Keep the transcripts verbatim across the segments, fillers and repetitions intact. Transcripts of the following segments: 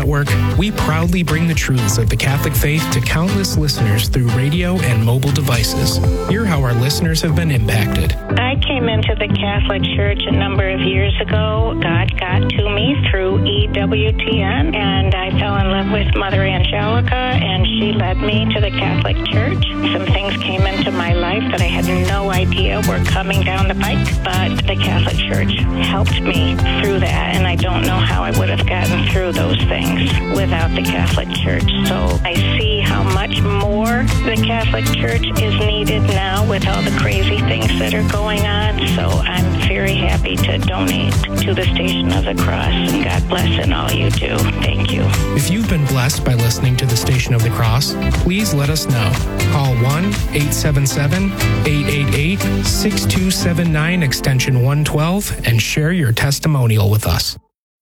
Network, we proudly bring the truths of the Catholic faith to countless listeners through radio and mobile devices. Hear how our listeners have been impacted. I came into the Catholic Church a number of years ago. God got to me through E W T N, and I fell in love with Mother Angelica, and she led me to the Catholic Church. Some things came into my life that I had no idea were coming down the pike, but the Catholic Church helped me through that, and I don't know how I would have gotten through those things without the Catholic Church. So I see how much more the Catholic Church is needed now with all the crazy things that are going on. So I'm very happy to donate to the Station of the Cross, and God bless in all you do. Thank you. If you've been blessed by listening to the Station of the Cross, please let us know. Call one eight seven seven, eight eight eight, six two seven nine extension one twelve and share your testimonial with us.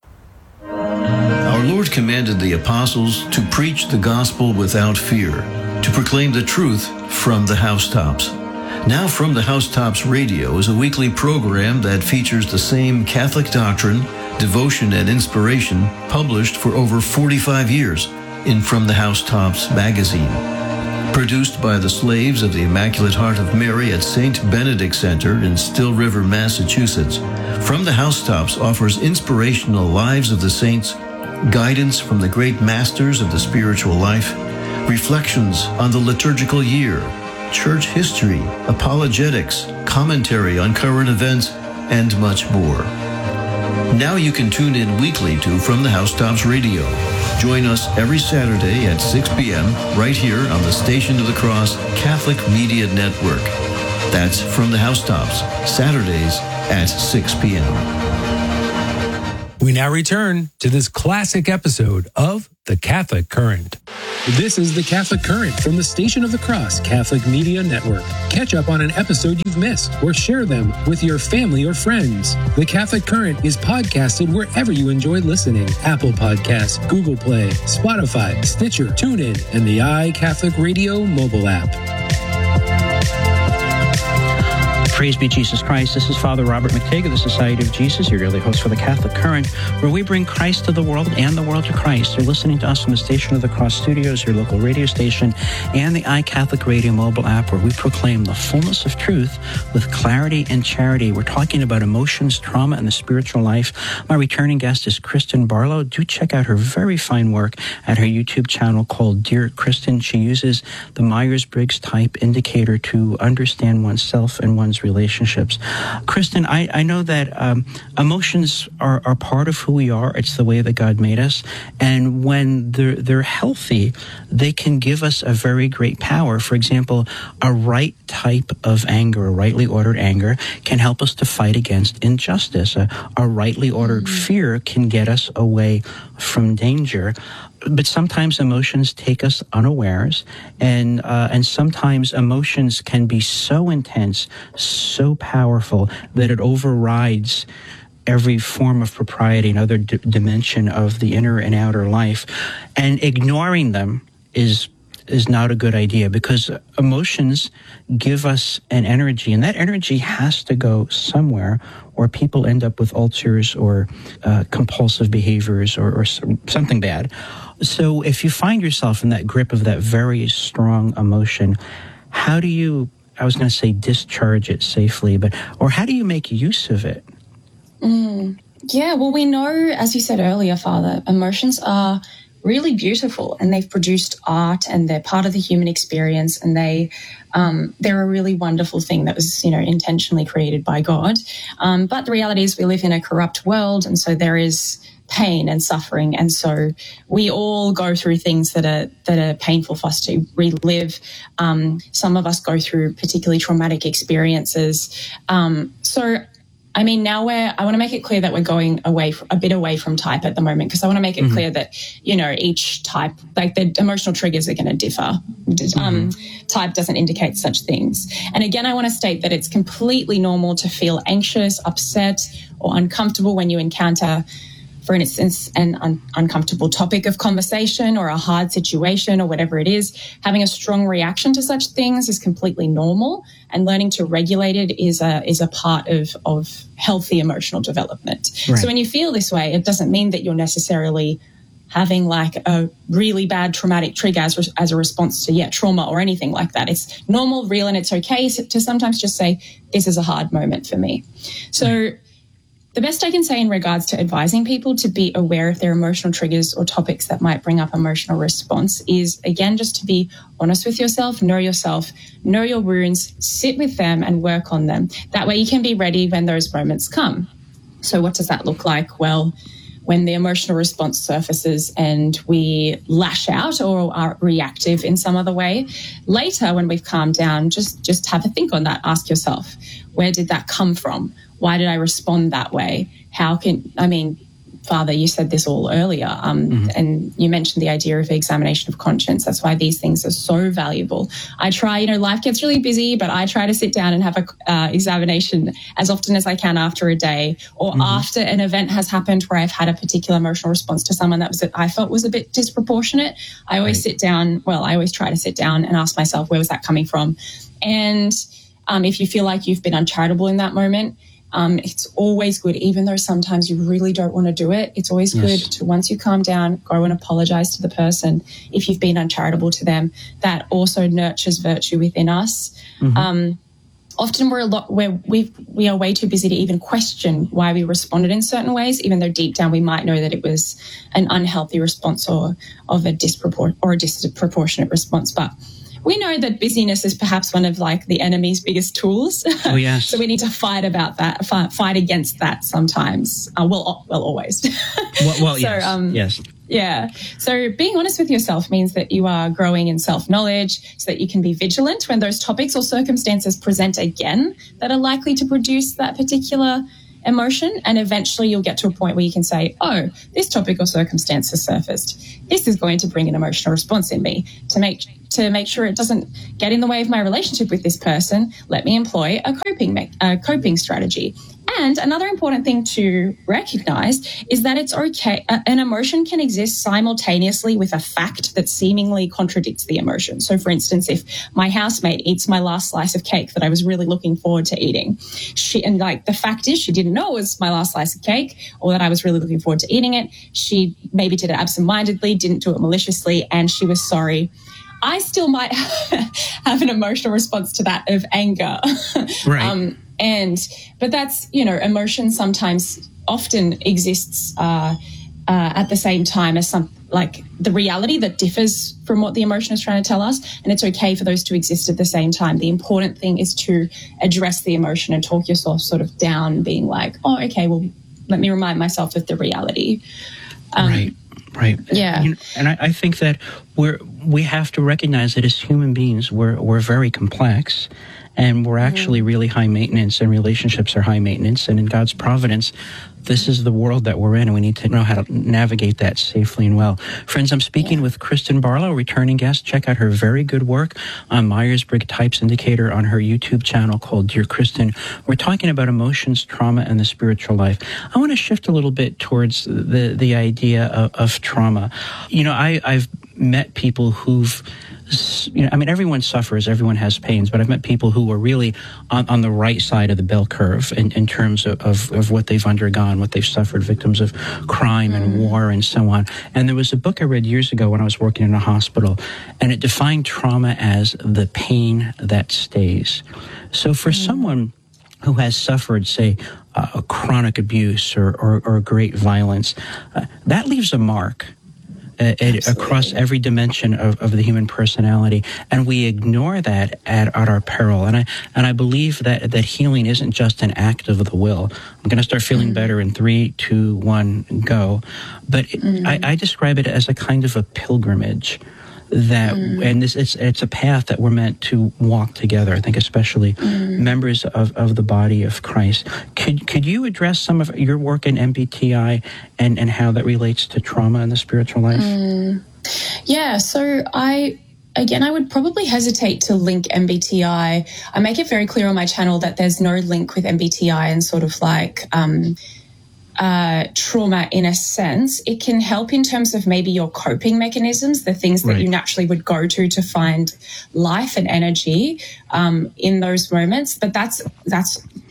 Our Lord commanded the apostles to preach the gospel without fear, to proclaim the truth from the housetops. Now From the Housetops Radio is a weekly program that features the same Catholic doctrine, devotion, and inspiration published for over forty-five years in From the Housetops magazine. Produced by the slaves of the Immaculate Heart of Mary at Saint Benedict Center in Still River, Massachusetts, From the Housetops offers inspirational lives of the saints, guidance from the great masters of the spiritual life, reflections on the liturgical year, church history, apologetics, commentary on current events, and much more. Now you can tune in weekly to From the Housetops Radio. Join us every Saturday at six p.m. right here on the Station of the Cross Catholic Media Network. That's From the Housetops, Saturdays at six p.m. We now return to this classic episode of The Catholic Current. This is The Catholic Current from the Station of the Cross Catholic Media Network. Catch up on an episode you've missed or share them with your family or friends. The Catholic Current is podcasted wherever you enjoy listening. Apple Podcasts, Google Play, Spotify, Stitcher, TuneIn, and the iCatholic Radio mobile app. Praise be Jesus Christ. This is Father Robert McTague of the Society of Jesus, your daily host for the Catholic Current, where we bring Christ to the world and the world to Christ. You're listening to us from the Station of the Cross Studios, your local radio station, and the iCatholic Radio mobile app, where we proclaim the fullness of truth with clarity and charity. We're talking about emotions, trauma, and the spiritual life. My returning guest is Kristen Barlow. Do check out her very fine work at her YouTube channel called Dear Kristen. She uses the Myers-Briggs type indicator to understand oneself and one's relationships. Kristen, I, I know that um, emotions are, are part of who we are. It's the way that God made us. And when they're, they're healthy, they can give us a very great power. For example, a right type of anger, a rightly ordered anger, can help us to fight against injustice. A, a rightly ordered mm-hmm. fear can get us away from danger. But sometimes emotions take us unawares, and uh, and sometimes emotions can be so intense, so powerful, that it overrides every form of propriety, another d- dimension of the inner and outer life. And ignoring them is is not a good idea, because emotions give us an energy, and that energy has to go somewhere, or people end up with ulcers or uh, compulsive behaviors or, or something bad. So if you find yourself in that grip of that very strong emotion, how do you, I was going to say discharge it safely, but, or how do you make use of it? Mm, yeah, well, we know, as you said earlier, Father, emotions are really beautiful, and they've produced art, and they're part of the human experience, and they um, they're a really wonderful thing that was, you know, intentionally created by God. Um, but the reality is we live in a corrupt world, and so there is pain and suffering, and so we all go through things that are that are painful for us to relive. Um, some of us go through particularly traumatic experiences. Um, so. I mean, now we're, I want to make it clear that we're going away, a bit away from type at the moment, because I want to make it mm-hmm. clear that, you know, each type, like the emotional triggers are going to differ. Mm-hmm. Um, type doesn't indicate such things. And again, I want to state that it's completely normal to feel anxious, upset, or uncomfortable when you encounter, for instance, an un- uncomfortable topic of conversation or a hard situation or whatever it is. Having a strong reaction to such things is completely normal, and learning to regulate it is a is a part of, of healthy emotional development. Right. So when you feel this way, it doesn't mean that you're necessarily having like a really bad traumatic trigger as, as a response to, yeah, trauma or anything like that. It's normal, real, and it's okay to sometimes just say, this is a hard moment for me. So the best I can say in regards to advising people to be aware of their emotional triggers or topics that might bring up emotional response is, again, just to be honest with yourself, know yourself, know your wounds, sit with them and work on them. That way you can be ready when those moments come. So what does that look like? Well, when the emotional response surfaces and we lash out or are reactive in some other way, later when we've calmed down, just, just have a think on that. Ask yourself, where did that come from? Why did I respond that way? How can, I mean, Father, you said this all earlier, um, mm-hmm. and you mentioned the idea of examination of conscience. That's why these things are so valuable. I try, you know, life gets really busy, but I try to sit down and have a uh, examination as often as I can after a day or mm-hmm. after an event has happened where I've had a particular emotional response to someone that was that I felt was a bit disproportionate. I always right. sit down, well, I always try to sit down and ask myself, where was that coming from? And um, if you feel like you've been uncharitable in that moment, Um, it's always good, even though sometimes you really don't want to do it. It's always yes. good to, once you calm down, go and apologize to the person if you've been uncharitable to them. That also nurtures virtue within us. Mm-hmm. Um, often we're a lot where we we are way too busy to even question why we responded in certain ways, even though deep down we might know that it was an unhealthy response or of a dispropor- or a disproportionate response. But we know that busyness is perhaps one of like the enemy's biggest tools. Oh, yes. So we need to fight about that, fight, fight against that sometimes. Uh, well, well, always. well, well so, yes. Um, yes. Yeah. So being honest with yourself means that you are growing in self-knowledge so that you can be vigilant when those topics or circumstances present again that are likely to produce that particular emotion, and eventually you'll get to a point where you can say, oh, this topic or circumstance has surfaced. This is going to bring an emotional response in me. To make to make sure it doesn't get in the way of my relationship with this person, let me employ a coping me- a coping strategy. And another important thing to recognize is that it's okay. An emotion can exist simultaneously with a fact that seemingly contradicts the emotion. So, for instance, if my housemate eats my last slice of cake that I was really looking forward to eating, she and like the fact is she didn't know it was my last slice of cake or that I was really looking forward to eating it. She maybe did it absentmindedly, didn't do it maliciously, and she was sorry. I still might have an emotional response to that of anger. Right. um, and, but that's, you know, emotion sometimes often exists uh, uh, at the same time as some, like the reality that differs from what the emotion is trying to tell us. And it's okay for those to exist at the same time. The important thing is to address the emotion and talk yourself sort of down, being like, oh, okay, well, let me remind myself of the reality. Um, right. Right. Yeah. You know, and I, I think that we're we have to recognize that as human beings, we're we're very complex, and we're actually really high maintenance, and relationships are high maintenance. And in God's providence, this is the world that we're in, and we need to know how to navigate that safely and well. Friends, I'm speaking yeah. with Kristen Barlow, returning guest. Check out her very good work on Myers-Briggs Types Indicator on her YouTube channel called Dear Kristen. We're talking about emotions, trauma, and the spiritual life. I want to shift a little bit towards the, the idea of, of trauma. You know, I, I've met people who've You know, I mean, everyone suffers, everyone has pains, but I've met people who are really on, on the right side of the bell curve in, in terms of, of, of what they've undergone, what they've suffered, victims of crime and mm. war and so on. And there was a book I read years ago when I was working in a hospital, and it defined trauma as the pain that stays. So for mm. someone who has suffered, say, uh, chronic abuse or, or, or great violence, uh, that leaves a mark. Uh, it, across every dimension of, of the human personality, and we ignore that at, at our peril. And I and I believe that that healing isn't just an act of the will. I'm going to start feeling mm-hmm. better in three, two, one, go. But it, mm-hmm. I, I describe it as a kind of a pilgrimage. That mm. and this it's it's a path that we're meant to walk together. I think especially mm. members of, of the body of Christ. Could could you address some of your work in M B T I and, and how that relates to trauma in the spiritual life? Mm. Yeah, so I again I would probably hesitate to link M B T I. I make it very clear on my channel that there's no link with M B T I and sort of like um Uh, trauma in a sense. It can help in terms of maybe your coping mechanisms, the things that right. you naturally would go to to find life and energy um, in those moments. But that's that's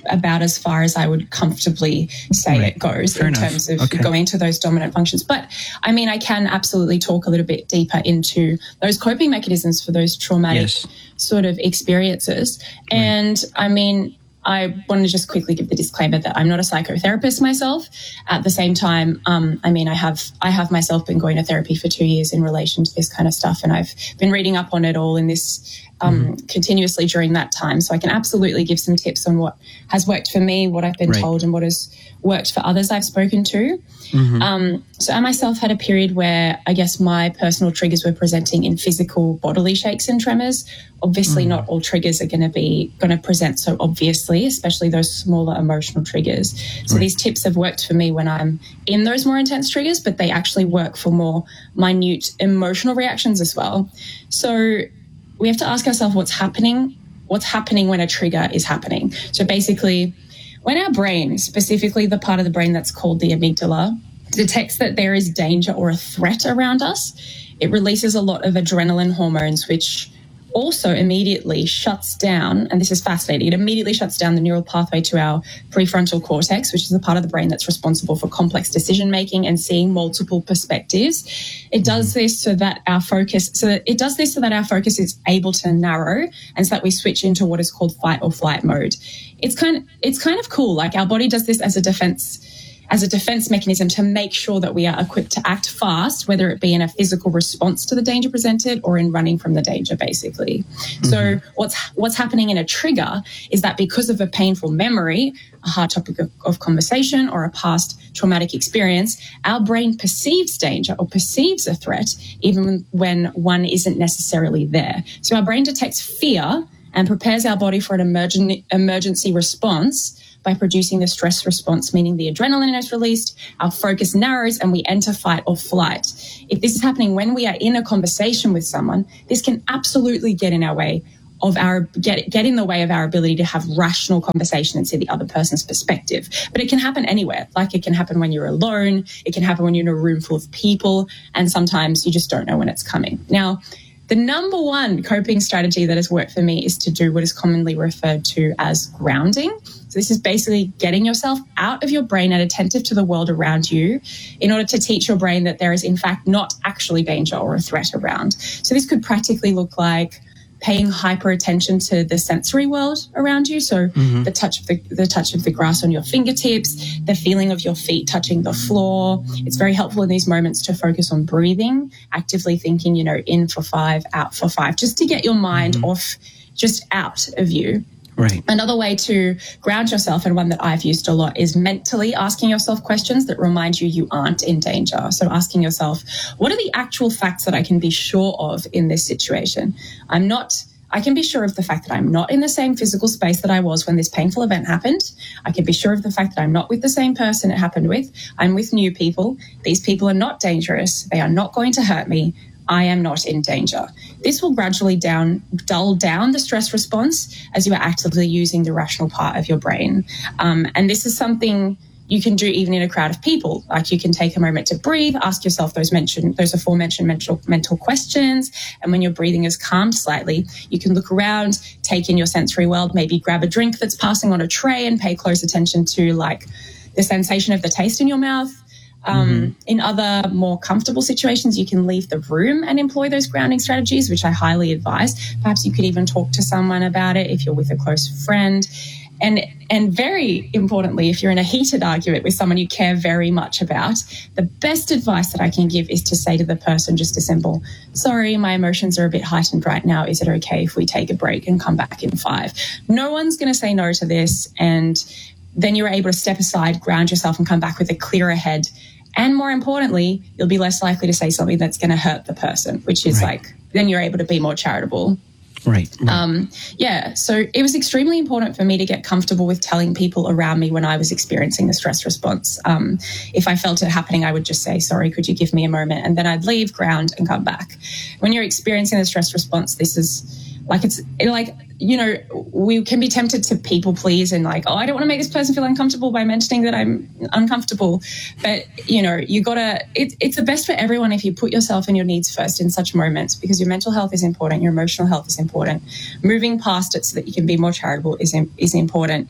about as far as I would comfortably say Right. it goes Fair in enough. terms of Okay. going to those dominant functions. But I mean, I can absolutely talk a little bit deeper into those coping mechanisms for those traumatic Yes. sort of experiences. And I mean, I want to just quickly give the disclaimer that I'm not a psychotherapist myself. At the same time, um, I mean, I have I have myself been going to therapy for two years in relation to this kind of stuff, and I've been reading up on it all in this um, mm-hmm. continuously during that time. So I can absolutely give some tips on what has worked for me, what I've been right. told, and what has worked for others I've spoken to. Mm-hmm. Um, so I myself had a period where I guess my personal triggers were presenting in physical bodily shakes and tremors. Obviously, mm-hmm. not all triggers are going to be going to present so obviously, especially those smaller emotional triggers. So right. these tips have worked for me when I'm in those more intense triggers, but they actually work for more minute emotional reactions as well. So we have to ask ourselves what's happening, what's happening when a trigger is happening. So basically, when our brain, specifically the part of the brain that's called the amygdala, detects that there is danger or a threat around us, it releases a lot of adrenaline hormones, which also immediately shuts down, and this is fascinating, it immediately shuts down the neural pathway to our prefrontal cortex, which is the part of the brain that's responsible for complex decision-making and seeing multiple perspectives. It does this so that our focus, so that it does this so that our focus is able to narrow and so that we switch into what is called fight or flight mode. It's kind of, it's kind of cool. Like our body does this as a defense as a defense mechanism to make sure that we are equipped to act fast, whether it be in a physical response to the danger presented or in running from the danger, basically. Mm-hmm. So what's what's happening in a trigger is that because of a painful memory, a hard topic of, of conversation, or a past traumatic experience, our brain perceives danger or perceives a threat even when one isn't necessarily there. So our brain detects fear and prepares our body for an emergen- emergency response by producing the stress response, meaning the adrenaline is released, our focus narrows, and we enter fight or flight. If this is happening when we are in a conversation with someone, this can absolutely get in our way of our get get in the way of our ability to have rational conversation and see the other person's perspective. But it can happen anywhere. Like it can happen when you're alone, it can happen when you're in a room full of people, and sometimes you just don't know when it's coming. Now, the number one coping strategy that has worked for me is to do what is commonly referred to as grounding. So this is basically getting yourself out of your brain and attentive to the world around you in order to teach your brain that there is in fact not actually danger or a threat around. So this could practically look like paying hyper attention to the sensory world around you. So mm-hmm. the touch of the, the touch of the grass on your fingertips, the feeling of your feet touching the floor. It's very helpful in these moments to focus on breathing, actively thinking, you know, in for five, out for five, just to get your mind mm-hmm. off, just out of you. Right. Another way to ground yourself, and one that I've used a lot, is mentally asking yourself questions that remind you you aren't in danger. So asking yourself, what are the actual facts that I can be sure of in this situation? I'm not, I can be sure of the fact that I'm not in the same physical space that I was when this painful event happened. I can be sure of the fact that I'm not with the same person it happened with. I'm with new people. These people are not dangerous. They are not going to hurt me. I am not in danger. This will gradually down, dull down the stress response as you are actively using the rational part of your brain. Um, and this is something you can do even in a crowd of people. Like you can take a moment to breathe, ask yourself those mentioned, those aforementioned mental, mental questions. And when your breathing is calmed slightly, you can look around, take in your sensory world, maybe grab a drink that's passing on a tray and pay close attention to like the sensation of the taste in your mouth. Um, mm-hmm. In other more comfortable situations, you can leave the room and employ those grounding strategies, which I highly advise. Perhaps you could even talk to someone about it if you're with a close friend. And and very importantly, if you're in a heated argument with someone you care very much about, the best advice that I can give is to say to the person just a simple, sorry, my emotions are a bit heightened right now. Is it okay if we take a break and come back in five? No one's going to say no to this. And then you're able to step aside, ground yourself, and come back with a clearer head. And more importantly, you'll be less likely to say something that's going to hurt the person, which is right. like, then you're able to be more charitable. Right. right. Um, yeah. So it was extremely important for me to get comfortable with telling people around me when I was experiencing the stress response. Um, if I felt it happening, I would just say, sorry, could you give me a moment? And then I'd leave, ground, and come back. When you're experiencing the stress response, this is like, it's like, you know, we can be tempted to people please and like, oh, I don't want to make this person feel uncomfortable by mentioning that I'm uncomfortable. But, you know, you got to, it, it's the best for everyone if you put yourself and your needs first in such moments, because your mental health is important, your emotional health is important. Moving past it so that you can be more charitable is, is important.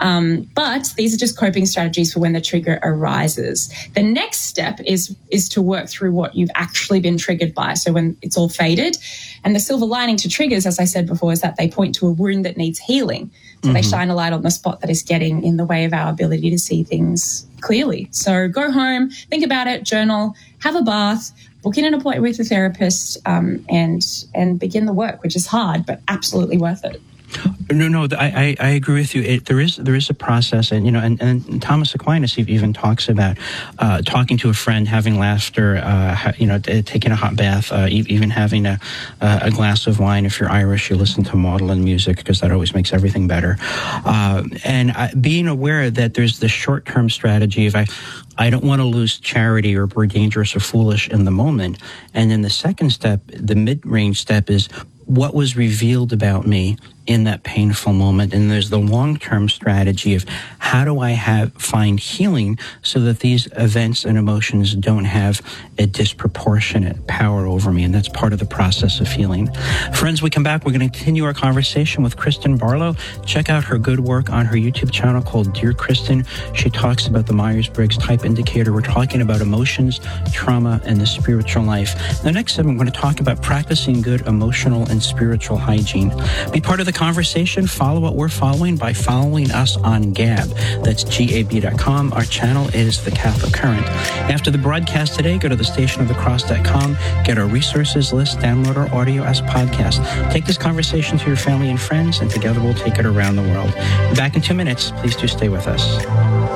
Um, but these are just coping strategies for when the trigger arises. The next step is, is to work through what you've actually been triggered by. So when it's all faded, and the silver lining to triggers, as I said before, is that they point to a wound that needs healing. So mm-hmm. they shine a light on the spot that is getting in the way of our ability to see things clearly. So go home, think about it, journal, have a bath, book in an appointment with a therapist, um, and and begin the work, which is hard, but absolutely worth it. No, no, I, I, I agree with you. It, there is there is a process, and you know, and, and Thomas Aquinas even talks about uh, talking to a friend, having laughter, uh, you know, taking a hot bath, uh, even having a a glass of wine. If you're Irish, you listen to Magdalene music because that always makes everything better. Uh, and I, being aware that there's the short term strategy of I. I don't want to lose charity or be dangerous or foolish in the moment. And then the second step, the mid-range step, is what was revealed about me in that painful moment. And there's the long-term strategy of how do I have find healing so that these events and emotions don't have a disproportionate power over me. And that's part of the process of healing. Friends, we come back. We're going to continue our conversation with Kristen Barlow. Check out her good work on her YouTube channel called Dear Kristen. She talks about the Myers-Briggs Type Indicator. We're talking about emotions, trauma, and the spiritual life. In the next segment, we're going to talk about practicing good emotional and spiritual hygiene. Be part of the conversation. Follow what we're following by following us on Gab. That's G A B dot com. Our channel is The Catholic Current. After the broadcast today, go to the station of the cross dot com, get our resources list, download our audio as podcast. Take this conversation to your family and friends, and together we'll take it around the world. Back in two minutes. Please do stay with us.